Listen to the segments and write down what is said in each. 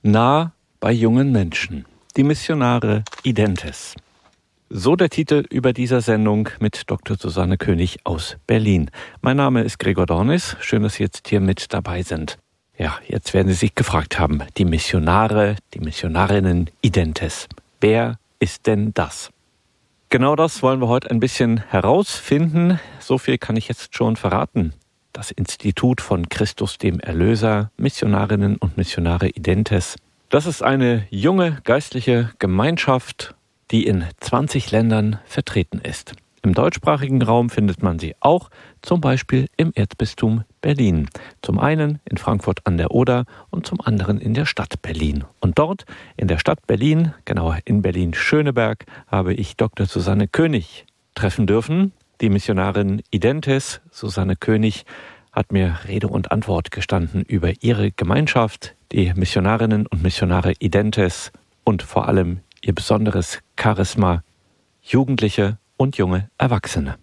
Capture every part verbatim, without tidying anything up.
Nah bei jungen Menschen. Die Missionare Identes. So der Titel über dieser Sendung mit Doktor Susanne König aus Berlin. Mein Name ist Gregor Dornis. Schön, dass Sie jetzt hier mit dabei sind. Ja, jetzt werden Sie sich gefragt haben, die Missionare, die Missionarinnen Identes. Wer ist denn das? Genau das wollen wir heute ein bisschen herausfinden. So viel kann ich jetzt schon verraten. Das Institut von Christus dem Erlöser, Missionarinnen und Missionare Identes. Das ist eine junge geistliche Gemeinschaft, die in zwanzig Ländern vertreten ist. Im deutschsprachigen Raum findet man sie auch, zum Beispiel im Erzbistum Berlin. Zum einen in Frankfurt an der Oder und zum anderen in der Stadt Berlin. Und dort, in der Stadt Berlin, genauer in Berlin-Schöneberg, habe ich Doktor Susanne König treffen dürfen. Die Missionarin Identes, Susanne König, hat mir Rede und Antwort gestanden über ihre Gemeinschaft, die Missionarinnen und Missionare Identes und vor allem ihr besonderes Charisma, Jugendliche und junge Erwachsene.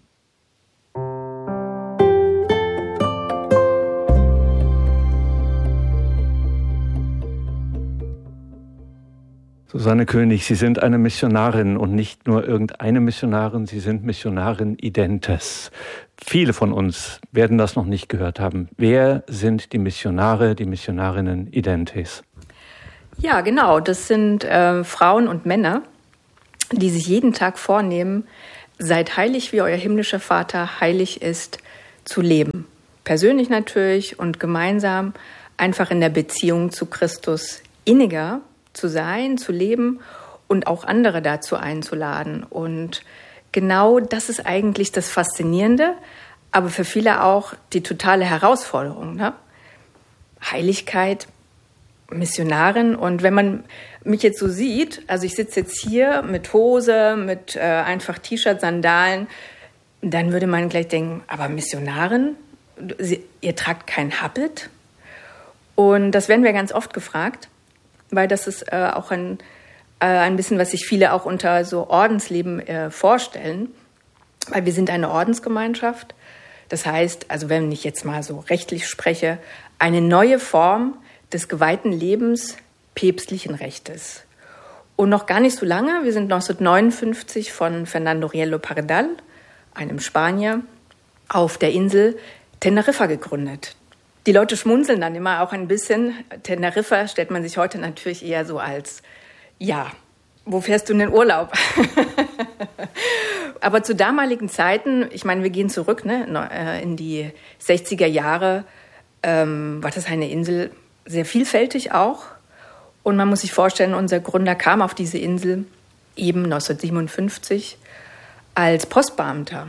Susanne König, Sie sind eine Missionarin und nicht nur irgendeine Missionarin, Sie sind Missionarin Identes. Viele von uns werden das noch nicht gehört haben. Wer sind die Missionare, die Missionarinnen Identes? Ja, genau, das sind äh, Frauen und Männer, die sich jeden Tag vornehmen, seid heilig, wie euer himmlischer Vater heilig ist, zu leben. Persönlich natürlich und gemeinsam einfach in der Beziehung zu Christus inniger zu sein, zu leben und auch andere dazu einzuladen. Und genau das ist eigentlich das Faszinierende, aber für viele auch die totale Herausforderung. Ne? Heiligkeit, Missionarin. Und wenn man mich jetzt so sieht, also ich sitze jetzt hier mit Hose, mit äh, einfach T-Shirt, Sandalen, dann würde man gleich denken, aber Missionarin, Sie, ihr tragt kein Habit? Und das werden wir ganz oft gefragt, weil das ist äh, auch ein, äh, ein bisschen, was sich viele auch unter so Ordensleben äh, vorstellen. Weil wir sind eine Ordensgemeinschaft. Das heißt, also wenn ich jetzt mal so rechtlich spreche, eine neue Form des geweihten Lebens päpstlichen Rechtes. Und noch gar nicht so lange, wir sind neunzehnhundertneunundfünfzig von Fernando Riello Pardal, einem Spanier, auf der Insel Teneriffa gegründet. Die Leute schmunzeln dann immer auch ein bisschen. Teneriffa stellt man sich heute natürlich eher so als, ja, wo fährst du in den Urlaub? Aber zu damaligen Zeiten, ich meine, wir gehen zurück ne, in die sechziger Jahre, ähm, war das eine Insel sehr vielfältig auch. Und man muss sich vorstellen, unser Gründer kam auf diese Insel eben neunzehnhundertsiebenundfünfzig als Postbeamter.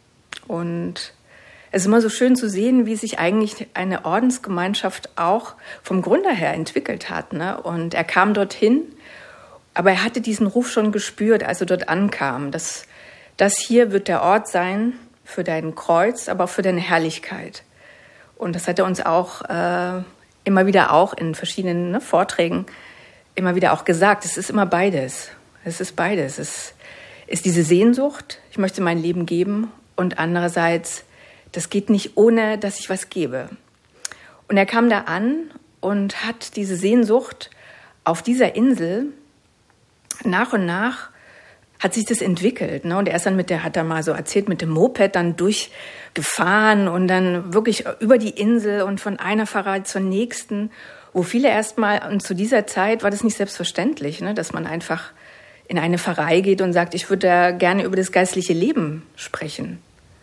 Und es ist immer so schön zu sehen, wie sich eigentlich eine Ordensgemeinschaft auch vom Gründer her entwickelt hat. Ne? Und er kam dorthin, aber er hatte diesen Ruf schon gespürt, als er dort ankam. Dass das hier wird der Ort sein für dein Kreuz, aber auch für deine Herrlichkeit. Und das hat er uns auch äh, immer wieder auch in verschiedenen ne, Vorträgen immer wieder auch gesagt. Es ist immer beides. Es ist beides. Es ist diese Sehnsucht, ich möchte mein Leben geben, und andererseits, das geht nicht ohne, dass ich was gebe. Und er kam da an und hat diese Sehnsucht auf dieser Insel nach und nach hat sich das entwickelt. Ne? Und er ist dann mit der, hat er mal so erzählt, mit dem Moped dann durchgefahren und dann wirklich über die Insel und von einer Pfarrei zur nächsten, wo viele erstmal, und zu dieser Zeit war das nicht selbstverständlich, ne? Dass man einfach in eine Pfarrei geht und sagt, ich würde da gerne über das geistliche Leben sprechen.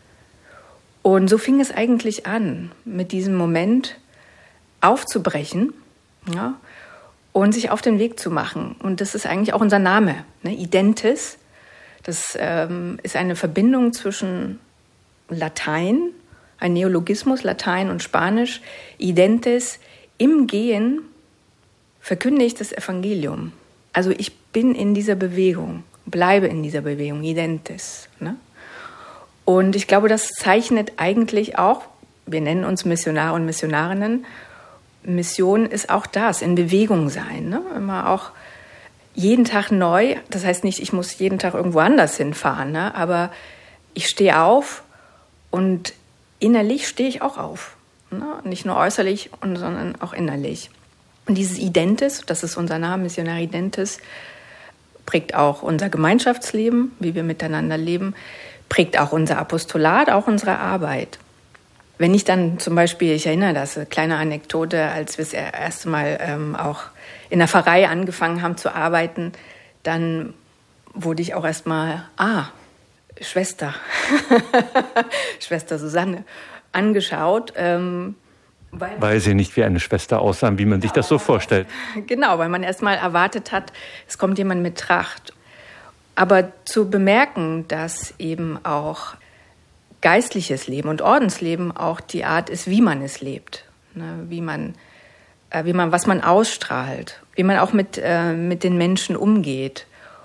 Und so fing es eigentlich an, mit diesem Moment aufzubrechen, ja, und sich auf den Weg zu machen. Und das ist eigentlich auch unser Name, ne? Identes. Das ähm, ist eine Verbindung zwischen Latein, ein Neologismus, Latein und Spanisch. Identes, im Gehen verkünde ich das Evangelium. Also ich bin in dieser Bewegung, bleibe in dieser Bewegung, Identes, ne? Und ich glaube, das zeichnet eigentlich auch, wir nennen uns Missionare und Missionarinnen, Mission ist auch das, in Bewegung sein, ne? Immer auch jeden Tag neu. Das heißt nicht, ich muss jeden Tag irgendwo anders hinfahren, ne? Aber ich stehe auf und innerlich stehe ich auch auf, ne? Nicht nur äußerlich, sondern auch innerlich. Und dieses Identes, das ist unser Name, Missionare Identes, prägt auch unser Gemeinschaftsleben, wie wir miteinander leben, prägt auch unser Apostolat, auch unsere Arbeit. Wenn ich dann zum Beispiel, ich erinnere das, eine kleine Anekdote, als wir das erste Mal ähm, auch in der Pfarrei angefangen haben zu arbeiten, dann wurde ich auch erstmal, ah, Schwester, Schwester Susanne, angeschaut. Ähm, weil, weil sie nicht wie eine Schwester aussahen, wie man sich das so vorstellt. Genau, weil man erstmal erwartet hat, es kommt jemand mit Tracht. Aber zu bemerken, dass eben auch geistliches Leben und Ordensleben auch die Art ist, wie man es lebt, ne? wie man, äh, wie man, was man ausstrahlt, wie man auch mit, äh, mit den Menschen umgeht.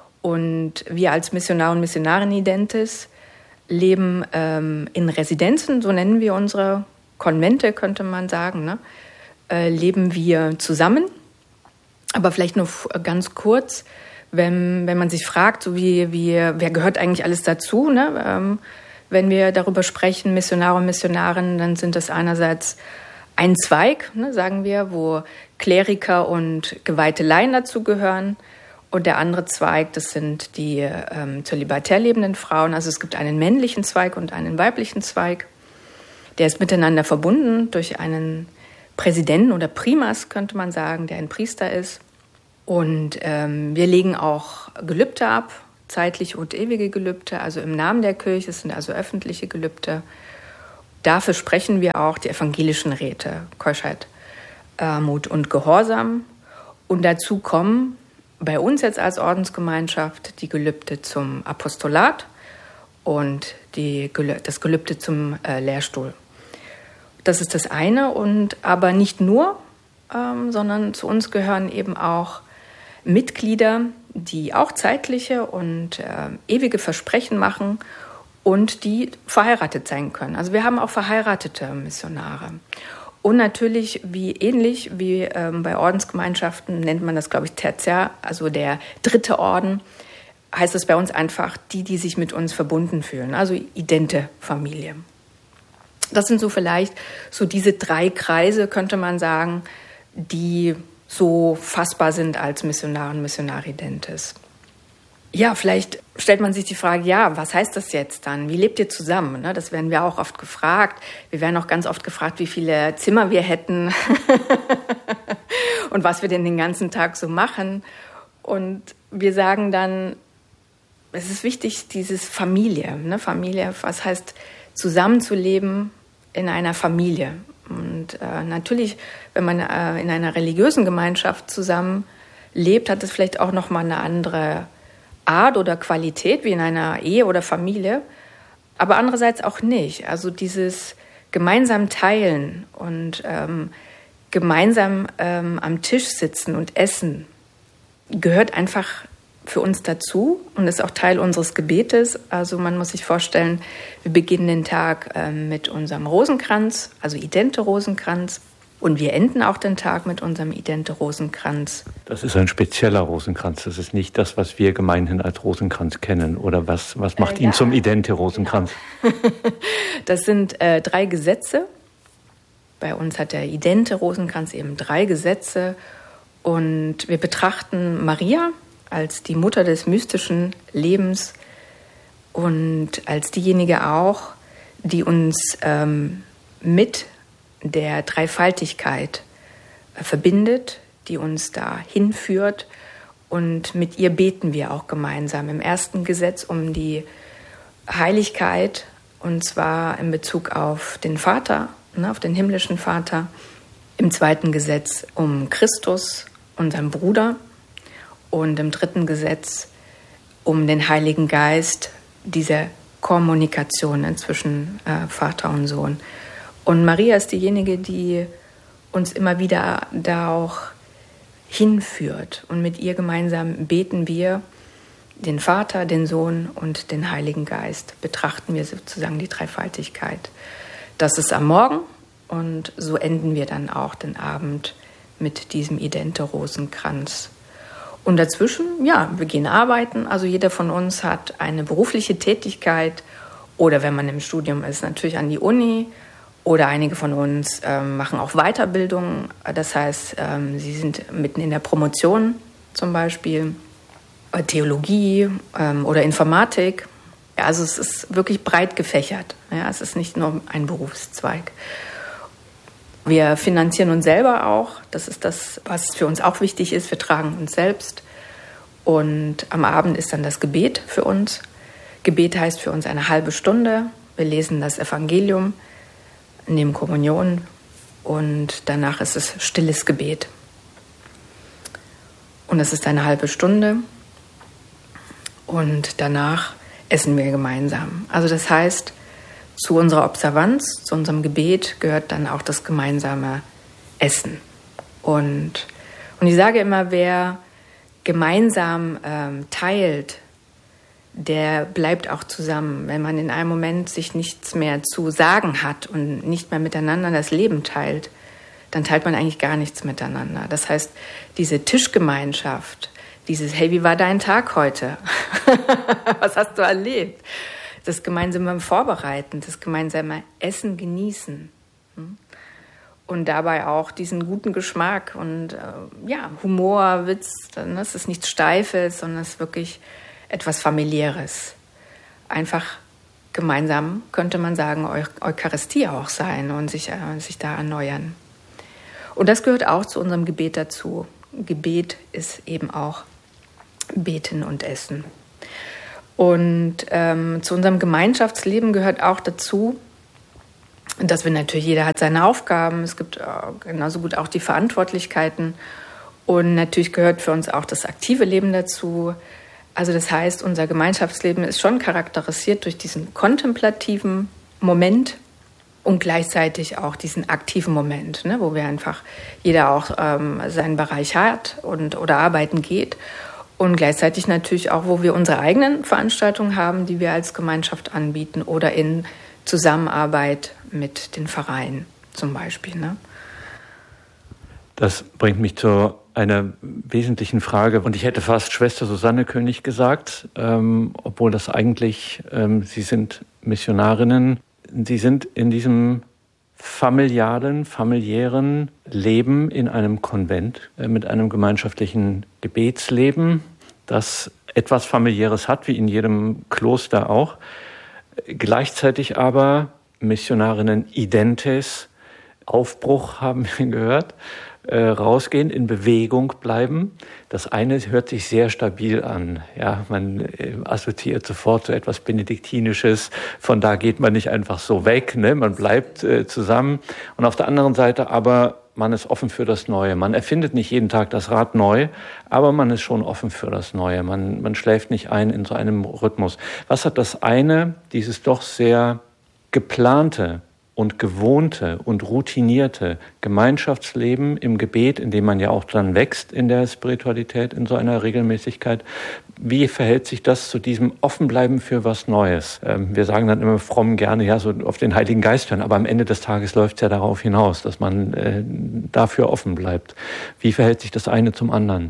Und wir als Missionar und Missionarin Identes leben ähm, in Residenzen, so nennen wir unsere Konvente, könnte man sagen, ne? äh, leben wir zusammen. Aber vielleicht nur ganz kurz, wenn, wenn man sich fragt, so wie, wie, wer gehört eigentlich alles dazu, ne? ähm, wenn wir darüber sprechen, Missionare und Missionarinnen, dann sind das einerseits ein Zweig, ne, sagen wir, wo Kleriker und geweihte Laien dazugehören. Und der andere Zweig, das sind die ähm, zölibatär lebenden Frauen. Also es gibt einen männlichen Zweig und einen weiblichen Zweig. Der ist miteinander verbunden durch einen Präsidenten oder Primas, könnte man sagen, der ein Priester ist. Und ähm, wir legen auch Gelübde ab, zeitliche und ewige Gelübde, also im Namen der Kirche, es sind also öffentliche Gelübde. Dafür sprechen wir auch die evangelischen Räte, Keuschheit, äh, Mut und Gehorsam. Und dazu kommen bei uns jetzt als Ordensgemeinschaft die Gelübde zum Apostolat und die, das Gelübde zum äh, Lehrstuhl. Das ist das eine, und aber nicht nur, ähm, sondern zu uns gehören eben auch Mitglieder, die auch zeitliche und äh, ewige Versprechen machen und die verheiratet sein können. Also wir haben auch verheiratete Missionare. Und natürlich, wie ähnlich wie ähm, bei Ordensgemeinschaften, nennt man das, glaube ich, Tertiär, also der dritte Orden, heißt es bei uns einfach die, die sich mit uns verbunden fühlen, also idente Familie. Das sind so vielleicht so diese drei Kreise, könnte man sagen, die so fassbar sind als Missionar und Missionare Identes. Ja, vielleicht stellt man sich die Frage, ja, was heißt das jetzt dann? Wie lebt ihr zusammen? Das werden wir auch oft gefragt. Wir werden auch ganz oft gefragt, wie viele Zimmer wir hätten und was wir denn den ganzen Tag so machen. Und wir sagen dann, es ist wichtig, dieses Familie. Ne? Familie, was heißt zusammenzuleben in einer Familie? Und äh, natürlich, wenn man äh, in einer religiösen Gemeinschaft zusammen lebt, hat es vielleicht auch nochmal eine andere Art oder Qualität wie in einer Ehe oder Familie, aber andererseits auch nicht. Also dieses gemeinsam teilen und ähm, gemeinsam ähm, am Tisch sitzen und essen gehört einfach für uns dazu und ist auch Teil unseres Gebetes. Also man muss sich vorstellen, wir beginnen den Tag ähm, mit unserem Rosenkranz, also Idente-Rosenkranz. Und wir enden auch den Tag mit unserem Idente-Rosenkranz. Das ist ein spezieller Rosenkranz. Das ist nicht das, was wir gemeinhin als Rosenkranz kennen. Oder was, was macht äh, ihn ja, zum Idente-Rosenkranz? Genau. Das sind äh, drei Gesetze. Bei uns hat der Idente-Rosenkranz eben drei Gesetze. Und wir betrachten Maria als die Mutter des mystischen Lebens und als diejenige auch, die uns ähm, mit der Dreifaltigkeit äh, verbindet, die uns da hinführt. Und mit ihr beten wir auch gemeinsam im ersten Gesetz um die Heiligkeit, und zwar in Bezug auf den Vater, ne, auf den himmlischen Vater. Im zweiten Gesetz um Christus, unseren Bruder. Und im dritten Gesetz um den Heiligen Geist, diese Kommunikation zwischen äh, Vater und Sohn. Und Maria ist diejenige, die uns immer wieder da auch hinführt. Und mit ihr gemeinsam beten wir den Vater, den Sohn und den Heiligen Geist. Betrachten wir sozusagen die Dreifaltigkeit. Das ist am Morgen, und so enden wir dann auch den Abend mit diesem Idente-Rosenkranz. Und dazwischen, ja, wir gehen arbeiten. Also jeder von uns hat eine berufliche Tätigkeit oder wenn man im Studium ist, natürlich an die Uni Oder einige von uns ähm, machen auch Weiterbildung. Das heißt, ähm, sie sind mitten in der Promotion zum Beispiel, äh, Theologie ähm, oder Informatik. Ja, also es ist wirklich breit gefächert. Ja, es ist nicht nur ein Berufszweig. Wir finanzieren uns selber auch. Das ist das, was für uns auch wichtig ist. Wir tragen uns selbst. Und am Abend ist dann das Gebet für uns. Gebet heißt für uns eine halbe Stunde. Wir lesen das Evangelium, nehmen Kommunion und danach ist es stilles Gebet. Und es ist eine halbe Stunde und danach essen wir gemeinsam. Also das heißt, zu unserer Observanz, zu unserem Gebet gehört dann auch das gemeinsame Essen. Und, und ich sage immer, wer gemeinsam ähm, teilt, der bleibt auch zusammen. Wenn man in einem Moment sich nichts mehr zu sagen hat und nicht mehr miteinander das Leben teilt, dann teilt man eigentlich gar nichts miteinander. Das heißt, diese Tischgemeinschaft, dieses, hey, wie war dein Tag heute? Was hast du erlebt? Das gemeinsame Vorbereiten, das gemeinsame Essen genießen. Und dabei auch diesen guten Geschmack und äh, ja, Humor, Witz, ne? Es ist nichts Steifes, sondern es ist wirklich etwas Familiäres. Einfach gemeinsam, könnte man sagen, Eu- Eucharistie auch sein und sich, äh, sich da erneuern. Und das gehört auch zu unserem Gebet dazu. Gebet ist eben auch Beten und Essen. Und ähm, zu unserem Gemeinschaftsleben gehört auch dazu, dass wir natürlich, jeder hat seine Aufgaben, es gibt äh, genauso gut auch die Verantwortlichkeiten und natürlich gehört für uns auch das aktive Leben dazu. Also das heißt, unser Gemeinschaftsleben ist schon charakterisiert durch diesen kontemplativen Moment und gleichzeitig auch diesen aktiven Moment, ne, wo wir einfach jeder auch ähm, seinen Bereich hat und oder arbeiten geht und gleichzeitig natürlich auch, wo wir unsere eigenen Veranstaltungen haben, die wir als Gemeinschaft anbieten oder in Zusammenarbeit mit den Vereinen zum Beispiel. Ne? Das bringt mich zu einer wesentlichen Frage. Und ich hätte fast Schwester Susanne König gesagt, ähm, obwohl das eigentlich, ähm, Sie sind Missionarinnen, Sie sind in diesem familialen, familiären Leben in einem Konvent äh, mit einem gemeinschaftlichen Gebetsleben, das etwas Familiäres hat, wie in jedem Kloster auch. Gleichzeitig aber Missionarinnen identes, Aufbruch haben wir gehört, äh, rausgehen, in Bewegung bleiben. Das eine hört sich sehr stabil an. Ja, man äh, assoziiert sofort so etwas Benediktinisches. Von da geht man nicht einfach so weg, ne? Man bleibt äh, zusammen. Und auf der anderen Seite aber, man ist offen für das Neue. Man erfindet nicht jeden Tag das Rad neu, aber man ist schon offen für das Neue. Man, man schläft nicht ein in so einem Rhythmus. Was hat das eine, dieses doch sehr geplante und gewohnte und routinierte Gemeinschaftsleben im Gebet, in dem man ja auch dann wächst in der Spiritualität, in so einer Regelmäßigkeit. Wie verhält sich das zu diesem Offenbleiben für was Neues? Ähm, wir sagen dann immer fromm gerne, ja, so auf den Heiligen Geist hören, aber am Ende des Tages läuft es ja darauf hinaus, dass man äh, dafür offen bleibt. Wie verhält sich das eine zum anderen?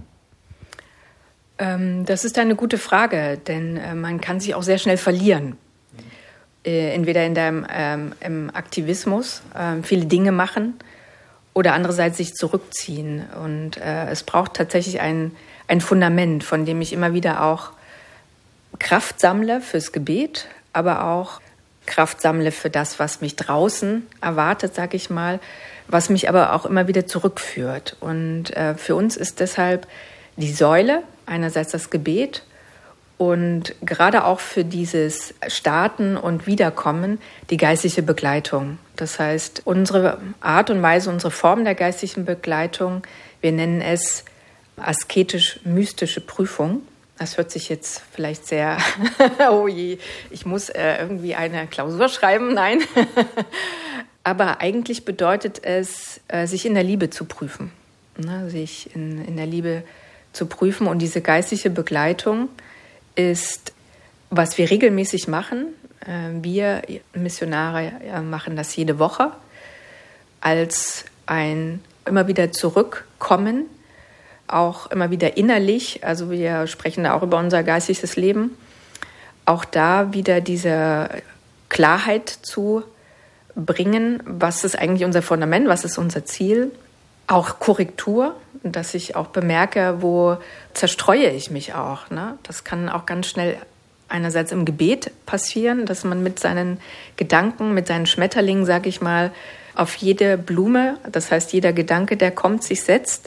Ähm, das ist eine gute Frage, denn äh, man kann sich auch sehr schnell verlieren. Entweder in dem ähm, im Aktivismus ähm, viele Dinge machen oder andererseits sich zurückziehen. Und äh, es braucht tatsächlich ein, ein Fundament, von dem ich immer wieder auch Kraft sammle fürs Gebet, aber auch Kraft sammle für das, was mich draußen erwartet, sag ich mal, was mich aber auch immer wieder zurückführt. Und äh, für uns ist deshalb die Säule einerseits das Gebet, und gerade auch für dieses Starten und Wiederkommen die geistliche Begleitung. Das heißt, unsere Art und Weise, unsere Form der geistlichen Begleitung, wir nennen es asketisch-mystische Prüfung. Das hört sich jetzt vielleicht sehr, oh je, ich muss äh, irgendwie eine Klausur schreiben, nein. Aber eigentlich bedeutet es, äh, sich in der Liebe zu prüfen. Ne? Sich in, in der Liebe zu prüfen und diese geistliche Begleitung ist, was wir regelmäßig machen. Wir Missionare machen das jede Woche als ein immer wieder zurückkommen, auch immer wieder innerlich. Also wir sprechen da auch über unser geistiges Leben. Auch da wieder diese Klarheit zu bringen, was ist eigentlich unser Fundament, was ist unser Ziel. Auch Korrektur, dass ich auch bemerke, wo zerstreue ich mich auch. Ne? Das kann auch ganz schnell einerseits im Gebet passieren, dass man mit seinen Gedanken, mit seinen Schmetterlingen, sag ich mal, auf jede Blume, das heißt jeder Gedanke, der kommt, sich setzt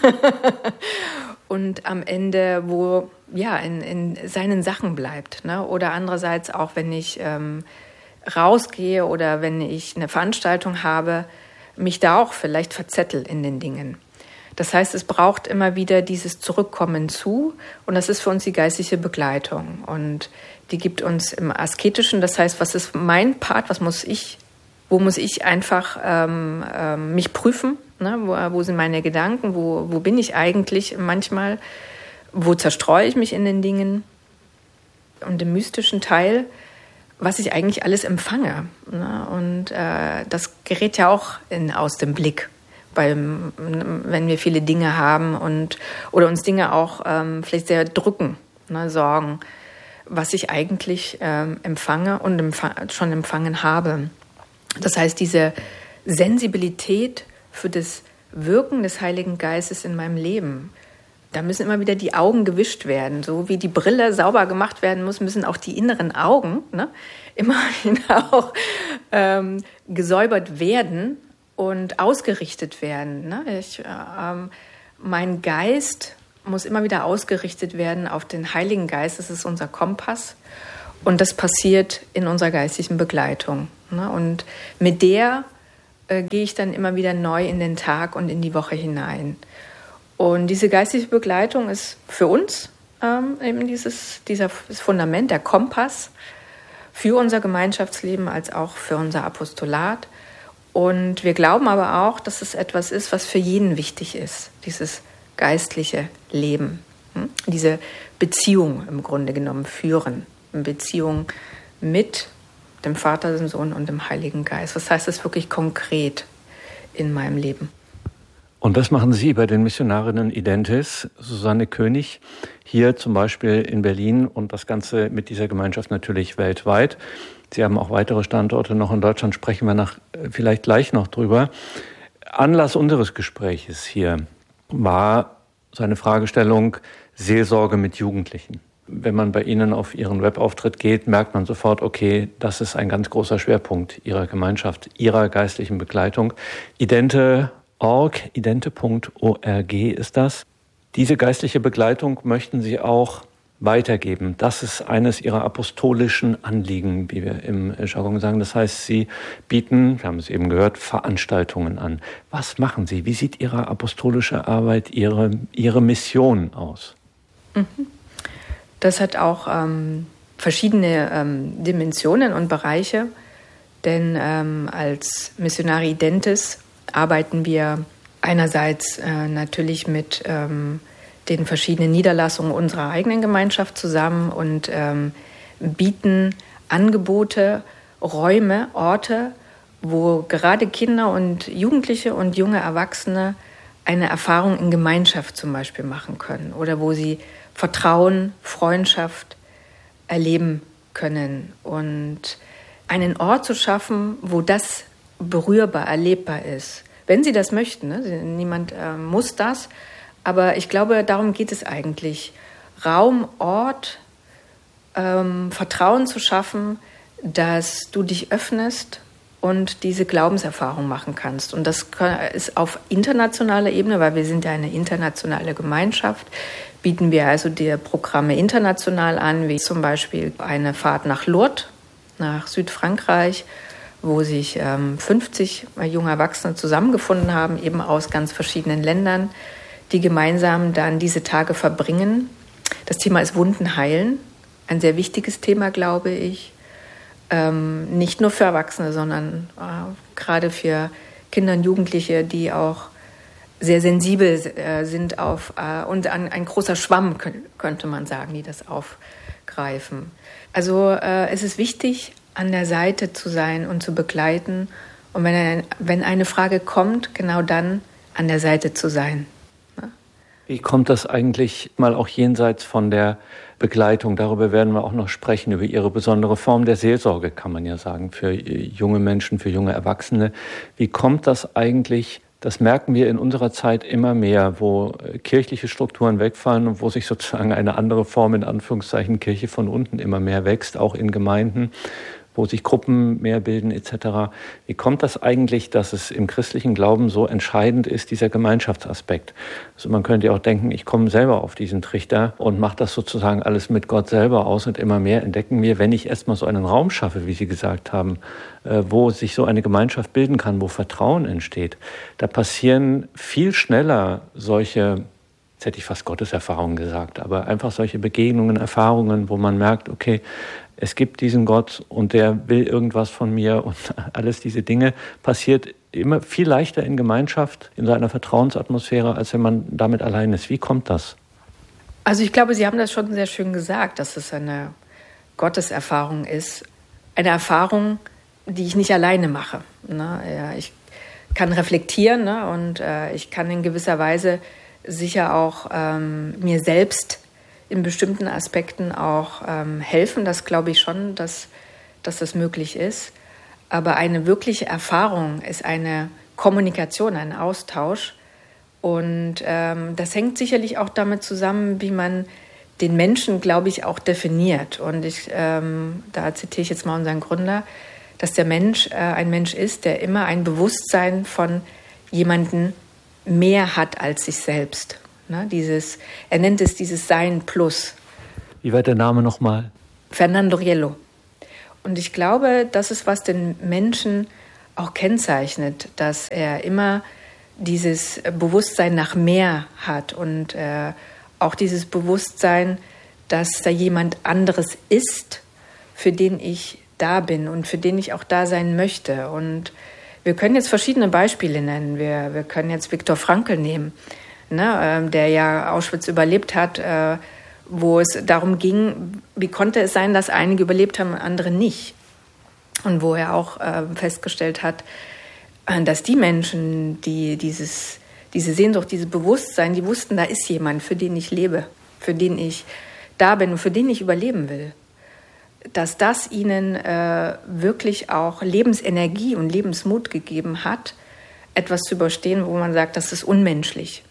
und am Ende, wo ja in, in seinen Sachen bleibt. Ne? Oder andererseits auch, wenn ich ähm, rausgehe oder wenn ich eine Veranstaltung habe, mich da auch vielleicht verzettel in den Dingen. Das heißt, es braucht immer wieder dieses Zurückkommen zu und das ist für uns die geistliche Begleitung und die gibt uns im Asketischen, das heißt, was ist mein Part, was muss ich, wo muss ich einfach ähm, ähm, mich prüfen, ne? wo, wo sind meine Gedanken, wo, wo bin ich eigentlich manchmal, wo zerstreue ich mich in den Dingen und im mystischen Teil, was ich eigentlich alles empfange. Ne? Und äh, das gerät ja auch in, aus dem Blick. Beim, wenn wir viele Dinge haben und oder uns Dinge auch ähm, vielleicht sehr drücken, ne, Sorgen, was ich eigentlich ähm, empfange und empf- schon empfangen habe. Das heißt, diese Sensibilität für das Wirken des Heiligen Geistes in meinem Leben, da müssen immer wieder die Augen gewischt werden. So wie die Brille sauber gemacht werden muss, müssen auch die inneren Augen, ne, immer wieder auch ähm, gesäubert werden und ausgerichtet werden. Ne? Ich, ähm, mein Geist muss immer wieder ausgerichtet werden auf den Heiligen Geist. Das ist unser Kompass. Und das passiert in unserer geistigen Begleitung. Ne? Und mit der äh, gehe ich dann immer wieder neu in den Tag und in die Woche hinein. Und diese geistige Begleitung ist für uns ähm, eben dieses, dieser, das Fundament, der Kompass für unser Gemeinschaftsleben als auch für unser Apostolat. Und wir glauben aber auch, dass es etwas ist, was für jeden wichtig ist, dieses geistliche Leben, diese Beziehung im Grunde genommen führen, eine Beziehung mit dem Vater, dem Sohn und dem Heiligen Geist. Was heißt das wirklich konkret in meinem Leben? Und das machen Sie bei den Missionarinnen Identes, Susanne König, hier zum Beispiel in Berlin und das Ganze mit dieser Gemeinschaft natürlich weltweit. Sie haben auch weitere Standorte noch in Deutschland, sprechen wir nach, vielleicht gleich noch drüber. Anlass unseres Gespräches hier war seine Fragestellung Seelsorge mit Jugendlichen. Wenn man bei Ihnen auf Ihren Webauftritt geht, merkt man sofort, okay, das ist ein ganz großer Schwerpunkt Ihrer Gemeinschaft, Ihrer geistlichen Begleitung. Idente Punkt org, idente Punkt org ist das. Diese geistliche Begleitung möchten Sie auch weitergeben. Das ist eines Ihrer apostolischen Anliegen, wie wir im Jargon sagen. Das heißt, Sie bieten, wir haben es eben gehört, Veranstaltungen an. Was machen Sie? Wie sieht Ihre apostolische Arbeit, Ihre, Ihre Mission aus? Das hat auch ähm, verschiedene ähm, Dimensionen und Bereiche, denn ähm, als Missionari Identes arbeiten wir einerseits äh, natürlich mit ähm, den verschiedenen Niederlassungen unserer eigenen Gemeinschaft zusammen und ähm, bieten Angebote, Räume, Orte, wo gerade Kinder und Jugendliche und junge Erwachsene eine Erfahrung in Gemeinschaft zum Beispiel machen können oder wo sie Vertrauen, Freundschaft erleben können und einen Ort zu schaffen, wo das berührbar, erlebbar ist. Wenn sie das möchten, ne? Niemand äh, muss das, aber ich glaube, darum geht es eigentlich. Raum, Ort, ähm, Vertrauen zu schaffen, dass du dich öffnest und diese Glaubenserfahrung machen kannst. Und das ist auf internationaler Ebene, weil wir sind ja eine internationale Gemeinschaft, bieten wir also die Programme international an, wie zum Beispiel eine Fahrt nach Lourdes, nach Südfrankreich, wo sich ähm, fünfzig junge Erwachsene zusammengefunden haben, eben aus ganz verschiedenen Ländern, die gemeinsam dann diese Tage verbringen. Das Thema ist Wunden heilen, ein sehr wichtiges Thema, glaube ich. Ähm, nicht nur für Erwachsene, sondern äh, gerade für Kinder und Jugendliche, die auch sehr sensibel äh, sind auf äh, und ein, ein großer Schwamm, könnte man sagen, die das aufgreifen. Also äh, es ist wichtig, an der Seite zu sein und zu begleiten. Und wenn, ein, wenn eine Frage kommt, genau dann an der Seite zu sein. Wie kommt das eigentlich mal auch jenseits von der Begleitung? Darüber werden wir auch noch sprechen, über Ihre besondere Form der Seelsorge, kann man ja sagen, für junge Menschen, für junge Erwachsene. Wie kommt das eigentlich? Das merken wir in unserer Zeit immer mehr, wo kirchliche Strukturen wegfallen und wo sich sozusagen eine andere Form, in Anführungszeichen Kirche von unten, immer mehr wächst, auch in Gemeinden, wo sich Gruppen mehr bilden et cetera. Wie kommt das eigentlich, dass es im christlichen Glauben so entscheidend ist, dieser Gemeinschaftsaspekt? Also man könnte ja auch denken, ich komme selber auf diesen Trichter und mache das sozusagen alles mit Gott selber aus und immer mehr entdecken wir, wenn ich erstmal so einen Raum schaffe, wie Sie gesagt haben, wo sich so eine Gemeinschaft bilden kann, wo Vertrauen entsteht, da passieren viel schneller solche, jetzt hätte ich fast Gotteserfahrungen gesagt, aber einfach solche Begegnungen, Erfahrungen, wo man merkt, okay, es gibt diesen Gott und der will irgendwas von mir und alles diese Dinge passiert immer viel leichter in Gemeinschaft, in so einer Vertrauensatmosphäre, als wenn man damit allein ist. Wie kommt das? Also ich glaube, Sie haben das schon sehr schön gesagt, dass es eine Gotteserfahrung ist. Eine Erfahrung, die ich nicht alleine mache. Ne? Ja, ich kann reflektieren, ne? und äh, ich kann in gewisser Weise sicher auch ähm, mir selbst in bestimmten Aspekten auch ähm, helfen. Das glaube ich schon, dass, dass das möglich ist. Aber eine wirkliche Erfahrung ist eine Kommunikation, ein Austausch. Und ähm, das hängt sicherlich auch damit zusammen, wie man den Menschen, glaube ich, auch definiert. Und ich, ähm, da zitiere ich jetzt mal unseren Gründer, dass der Mensch äh, ein Mensch ist, der immer ein Bewusstsein von jemandem mehr hat als sich selbst. Ne, dieses, er nennt es dieses Sein Plus. Wie war der Name nochmal? Fernando Riello. Und ich glaube, das ist, was den Menschen auch kennzeichnet, dass er immer dieses Bewusstsein nach mehr hat und äh, auch dieses Bewusstsein, dass da jemand anderes ist, für den ich da bin und für den ich auch da sein möchte. Und wir können jetzt verschiedene Beispiele nennen. Wir, wir können jetzt Viktor Frankl nehmen, ne, der ja Auschwitz überlebt hat, äh, wo es darum ging, wie konnte es sein, dass einige überlebt haben und andere nicht. Und wo er auch äh, festgestellt hat, äh, dass die Menschen, die dieses, diese Sehnsucht, dieses Bewusstsein, die wussten, da ist jemand, für den ich lebe, für den ich da bin und für den ich überleben will. Dass das ihnen äh, wirklich auch Lebensenergie und Lebensmut gegeben hat, etwas zu überstehen, wo man sagt, das ist unmenschlich.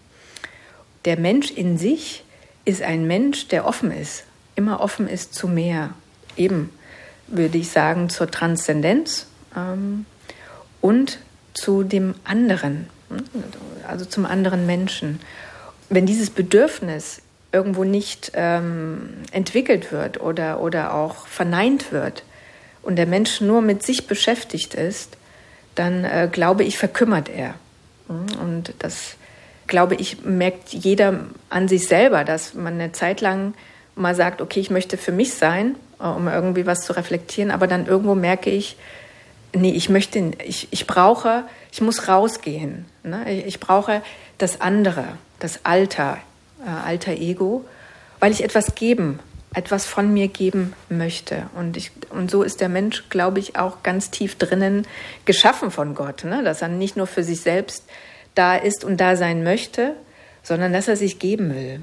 Der Mensch in sich ist ein Mensch, der offen ist, immer offen ist zu mehr. Eben, würde ich sagen, zur Transzendenz ähm, und zu dem anderen, also zum anderen Menschen. Wenn dieses Bedürfnis irgendwo nicht ähm, entwickelt wird oder, oder auch verneint wird und der Mensch nur mit sich beschäftigt ist, dann äh, glaube ich, verkümmert er. Und das, glaube ich, merkt jeder an sich selber, dass man eine Zeit lang mal sagt, okay, ich möchte für mich sein, um irgendwie was zu reflektieren, aber dann irgendwo merke ich, nee, ich möchte, ich, ich brauche, ich muss rausgehen. Ne? Ich, ich brauche das andere, das Alter, äh, alter Ego, weil ich etwas geben, etwas von mir geben möchte. Und, ich, und so ist der Mensch, glaube ich, auch ganz tief drinnen geschaffen von Gott, ne? Dass er nicht nur für sich selbst da ist und da sein möchte, sondern dass er sich geben will.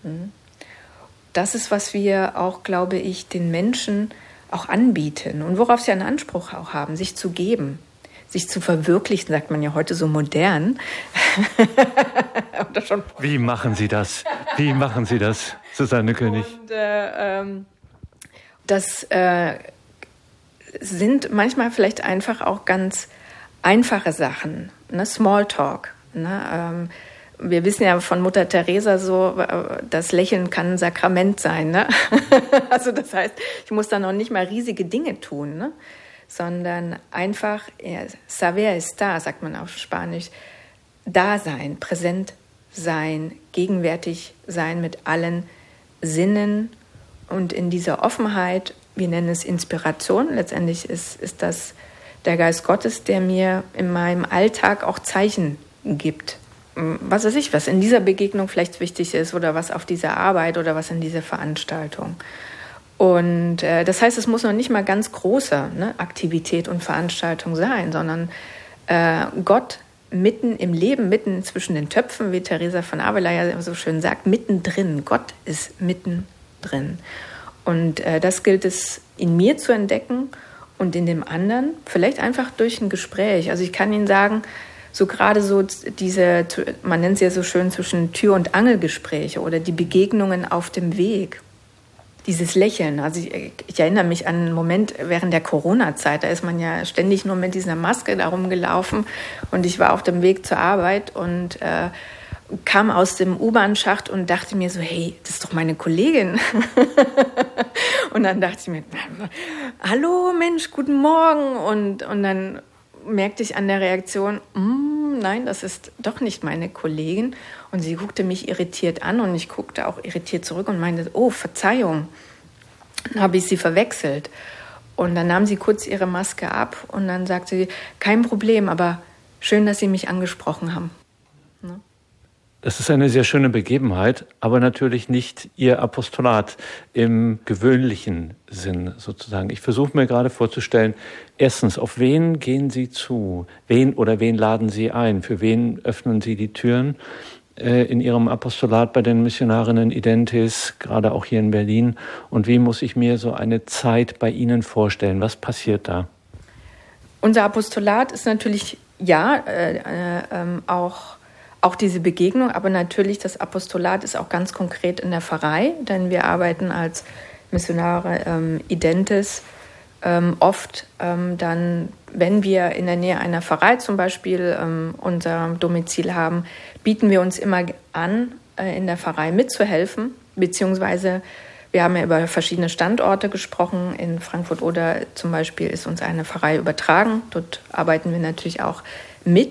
Das ist, was wir auch, glaube ich, den Menschen auch anbieten und worauf sie einen Anspruch auch haben, sich zu geben, sich zu verwirklichen, sagt man ja heute so modern. Wie machen Sie das? Wie machen Sie das, Susanne König? Und, äh, ähm, das äh, sind manchmal vielleicht einfach auch ganz einfache Sachen, ne? Smalltalk. Ne? Ähm, wir wissen ja von Mutter Teresa so, das Lächeln kann ein Sakrament sein. Ne? Also das heißt, ich muss da noch nicht mal riesige Dinge tun, ne? Sondern einfach, ja, saber estar, sagt man auf Spanisch, da sein, präsent sein, gegenwärtig sein mit allen Sinnen und in dieser Offenheit, wir nennen es Inspiration, letztendlich ist, ist das der Geist Gottes, der mir in meinem Alltag auch Zeichen gibt. Was weiß ich, was in dieser Begegnung vielleicht wichtig ist oder was auf dieser Arbeit oder was in dieser Veranstaltung. Und äh, das heißt, es muss noch nicht mal ganz große, ne, Aktivität und Veranstaltung sein, sondern äh, Gott mitten im Leben, mitten zwischen den Töpfen, wie Teresa von Avila ja so schön sagt, mittendrin. Gott ist mittendrin. Und äh, das gilt es in mir zu entdecken und in dem anderen, vielleicht einfach durch ein Gespräch. Also ich kann Ihnen sagen, so gerade so diese, man nennt es ja so schön, zwischen Tür- und Angelgespräche oder die Begegnungen auf dem Weg. Dieses Lächeln, also ich, ich erinnere mich an einen Moment während der Corona-Zeit, da ist man ja ständig nur mit dieser Maske da rumgelaufen und ich war auf dem Weg zur Arbeit und äh, kam aus dem U-Bahn-Schacht und dachte mir so, hey, das ist doch meine Kollegin. Und dann dachte ich mir, hallo Mensch, guten Morgen. Und, und dann merkte ich an der Reaktion, mm, nein, das ist doch nicht meine Kollegin. Und sie guckte mich irritiert an und ich guckte auch irritiert zurück und meinte, oh, Verzeihung, dann habe ich sie verwechselt. Und dann nahm sie kurz ihre Maske ab und dann sagte sie, kein Problem, aber schön, dass Sie mich angesprochen haben. Ne? Das ist eine sehr schöne Begebenheit, aber natürlich nicht Ihr Apostolat im gewöhnlichen Sinn sozusagen. Ich versuche mir gerade vorzustellen, erstens, auf wen gehen Sie zu? Wen oder wen laden Sie ein? Für wen öffnen Sie die Türen äh, in Ihrem Apostolat bei den Missionarinnen Identis, gerade auch hier in Berlin? Und wie muss ich mir so eine Zeit bei Ihnen vorstellen? Was passiert da? Unser Apostolat ist natürlich, ja, äh, äh, äh, auch Auch diese Begegnung, aber natürlich das Apostolat ist auch ganz konkret in der Pfarrei, denn wir arbeiten als Missionare ähm, Identis ähm, oft ähm, dann, wenn wir in der Nähe einer Pfarrei zum Beispiel ähm, unser Domizil haben, bieten wir uns immer an, äh, in der Pfarrei mitzuhelfen, beziehungsweise wir haben ja über verschiedene Standorte gesprochen. In Frankfurt oder zum Beispiel ist uns eine Pfarrei übertragen. Dort arbeiten wir natürlich auch mit.